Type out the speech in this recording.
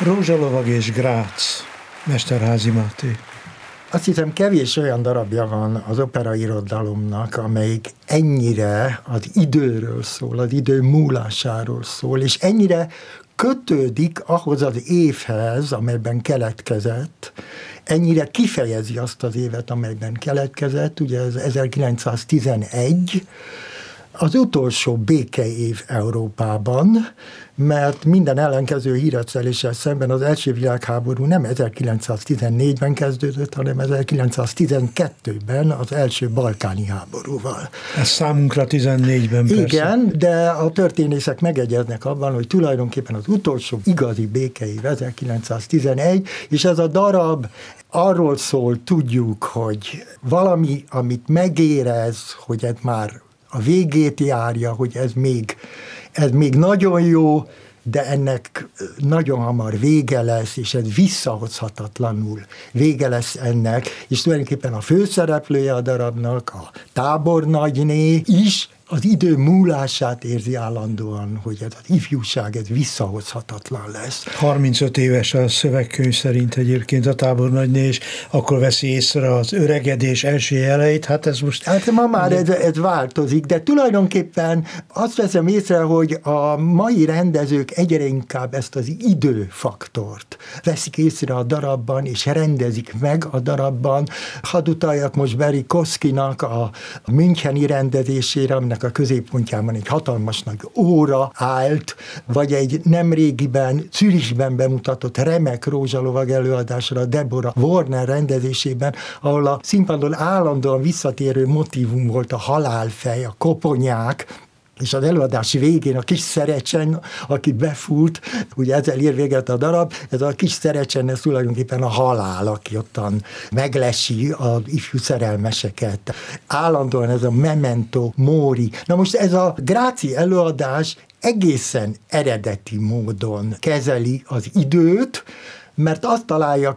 Rózsalovag és Grác, Mesterházy Máté. Azt hiszem, kevés olyan darabja van az operairodalomnak, amelyik ennyire az időről szól, az idő múlásáról szól, és ennyire kötődik ahhoz az évhez, amelyben keletkezett, ennyire kifejezi azt az évet, amelyben keletkezett, ugye ez 1911, az utolsó békeév Európában, mert minden ellenkező híreszteléssel szemben az első világháború nem 1914-ben kezdődött, hanem 1912-ben az első balkáni háborúval. Ez számunkra 14-ben persze. Igen, de a történészek megegyeznek abban, hogy tulajdonképpen az utolsó igazi békeév 1911, és ez a darab arról szól, tudjuk, hogy valami, amit megérez, hogy ez már a végét járja, hogy ez még nagyon jó, de ennek nagyon hamar vége lesz, és ez visszahozhatatlanul vége lesz ennek, és tulajdonképpen a főszereplője a darabnak, a tábornagyné is az idő múlását érzi állandóan, hogy ez az ifjúság, ez visszahozhatatlan lesz. 35 éves a szövegkönyv szerint egyébként a tábornagyné, és akkor veszi észre az öregedés első jeleit, hát ez most... Hát ma már ez változik, de tulajdonképpen azt veszem észre, hogy a mai rendezők egyre inkább ezt az időfaktort veszik észre a darabban, és rendezik meg a darabban. Hadd utaljak most Barry Koskynak a müncheni rendezésére, aminek a középpontjában egy hatalmas nagy óra állt, vagy egy nemrégiben Zürichben bemutatott remek Rózsalovag előadásra Deborah Warner rendezésében, ahol a színpadon állandóan visszatérő motívum volt a halálfej, a koponyák, és az előadás végén a kis szerecsen, aki befut, ugye ezzel ér véget a darab, ez a kis szerecsen, ez tulajdonképpen a halál, aki ottan meglesi az ifjú szerelmeseket. Állandóan ez a memento mori. Na most ez a Gráci előadás egészen eredeti módon kezeli az időt, mert azt találja